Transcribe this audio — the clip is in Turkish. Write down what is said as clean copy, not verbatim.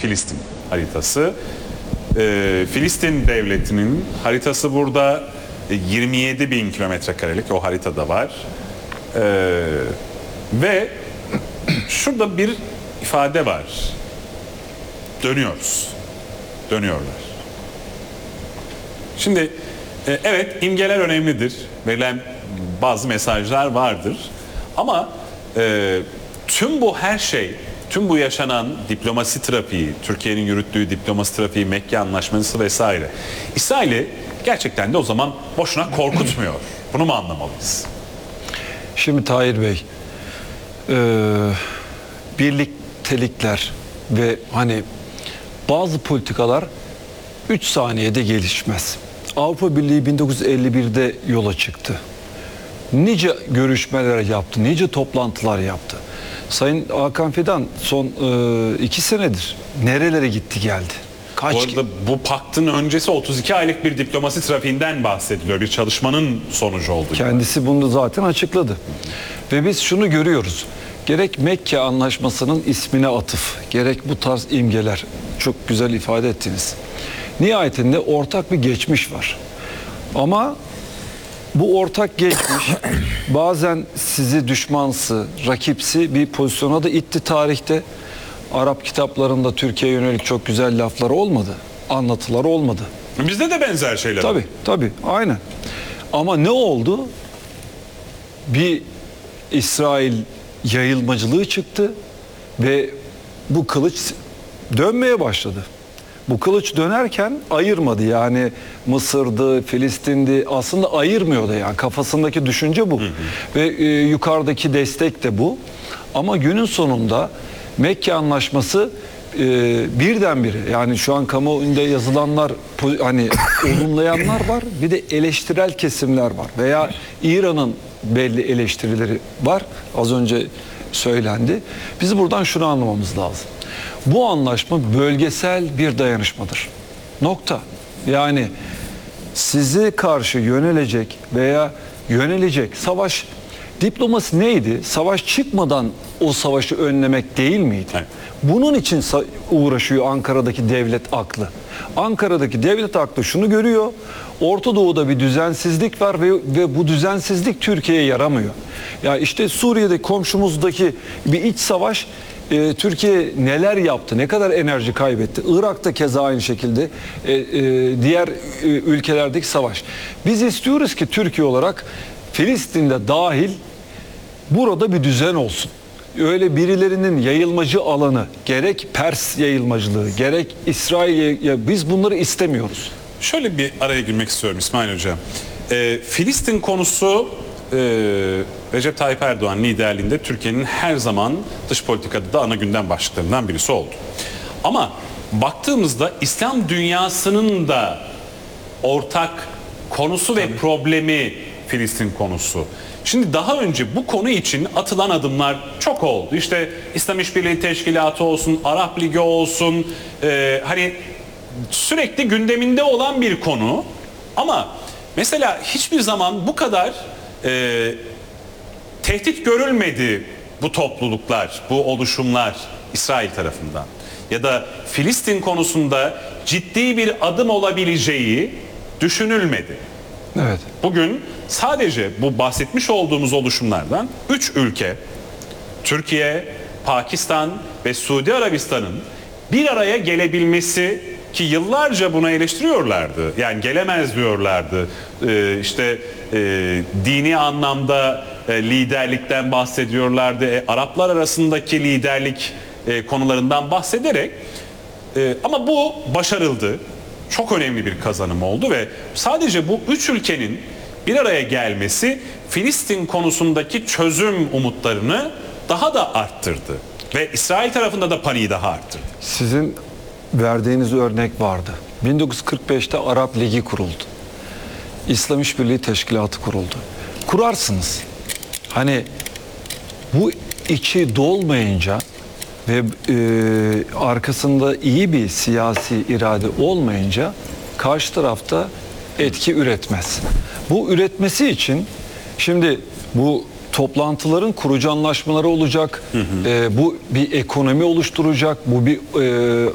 Filistin haritası. Filistin devletinin haritası burada 27 bin kilometre karelik o haritada var. Ve şurada bir ifade var. Dönüyoruz. Dönüyorlar. Şimdi evet, imgeler önemlidir. Verilen bazı mesajlar vardır. Ama tüm bu her şey, tüm bu yaşanan diplomasi trafiği, Türkiye'nin yürüttüğü diplomasi trafiği, Mekke Anlaşması vesaire, İsrail'i gerçekten de o zaman boşuna korkutmuyor. Bunu mu anlamalıyız? Şimdi Tahir Bey, birliktelikler ve hani bazı politikalar 3 saniyede gelişmez. Avrupa Birliği 1951'de yola çıktı. Nice görüşmeler yaptı, nice toplantılar yaptı. Sayın Hakan Fidan son 2 senedir nerelere gitti geldi? Bu arada bu paktın öncesi 32 aylık bir diplomasi trafiğinden bahsediliyor. Bir çalışmanın sonucu oldu. Kendisi bunu zaten açıkladı. Ve biz şunu görüyoruz. Gerek Mekke Anlaşması'nın ismine atıf, gerek bu tarz imgeler, çok güzel ifade ettiniz. Nihayetinde ortak bir geçmiş var. Ama bu ortak geçmiş bazen sizi düşmansı, rakipsi bir pozisyona da itti tarihte. Arap kitaplarında Türkiye'ye yönelik çok güzel laflar olmadı, anlatılar olmadı. Bizde de benzer şeyler var. Tabii, aynen. Ama ne oldu? Bir İsrail yayılmacılığı çıktı ve bu kılıç dönmeye başladı. Bu kılıç dönerken ayırmadı, yani Mısır'dı, Filistin'di, aslında ayırmıyordu, yani kafasındaki düşünce bu. Ve yukarıdaki destek de bu. Ama günün sonunda Mekke Anlaşması birdenbire, yani şu an kamuoyunda yazılanlar, hani olumlayanlar var, bir de eleştirel kesimler var veya İran'ın belli eleştirileri var, az önce söylendi. Biz buradan şunu anlamamız lazım. Bu anlaşma bölgesel bir dayanışmadır. Nokta. Yani size karşı yönelecek veya yönelecek savaş, diplomasi neydi? Savaş çıkmadan o savaşı önlemek değil miydi? Evet. Bunun için uğraşıyor Ankara'daki devlet aklı. Ankara'daki devlet aklı şunu görüyor. Orta Doğu'da bir düzensizlik var ve bu düzensizlik Türkiye'ye yaramıyor. Ya işte Suriye'de komşumuzdaki bir iç savaş, Türkiye neler yaptı, ne kadar enerji kaybetti. Irak'ta keza aynı şekilde, diğer ülkelerdeki savaş. Biz istiyoruz ki Türkiye olarak Filistin'de dahil burada bir düzen olsun. Öyle birilerinin yayılmacı alanı, gerek Pers yayılmacılığı, gerek İsrail, biz bunları istemiyoruz. Şöyle bir araya girmek istiyorum İsmail Hocam. Filistin konusu Recep Tayyip Erdoğan liderliğinde Türkiye'nin her zaman dış politikada da ana gündem başlıklarından birisi oldu. Ama baktığımızda İslam dünyasının da ortak konusu ve problemi Filistin konusu. Şimdi daha önce bu konu için atılan adımlar çok oldu. İşte İslam İşbirliği Teşkilatı olsun, Arap Ligi olsun, hani sürekli gündeminde olan bir konu. Ama mesela hiçbir zaman bu kadar tehdit görülmedi bu topluluklar, bu oluşumlar İsrail tarafından. Ya da Filistin konusunda ciddi bir adım olabileceği düşünülmedi. Evet. Bugün sadece bu bahsetmiş olduğumuz oluşumlardan 3 ülke, Türkiye, Pakistan ve Suudi Arabistan'ın bir araya gelebilmesi, ki yıllarca buna eleştiriyorlardı. Yani gelemez diyorlardı. Dini anlamda liderlikten bahsediyorlardı. Araplar arasındaki liderlik konularından bahsederek ama bu başarıldı. Çok önemli bir kazanım oldu ve sadece bu 3 ülkenin bir araya gelmesi Filistin konusundaki çözüm umutlarını daha da arttırdı. Ve İsrail tarafında da paniği daha arttırdı. Sizin verdiğiniz örnek vardı. 1945'te Arap Ligi kuruldu. İslam İşbirliği Teşkilatı kuruldu. Kurarsınız. Hani bu içi dolmayınca ve arkasında iyi bir siyasi irade olmayınca karşı tarafta etki üretmez. Bu üretmesi için şimdi bu toplantıların kurucu anlaşmaları olacak. Bu bir ekonomi oluşturacak. Bu bir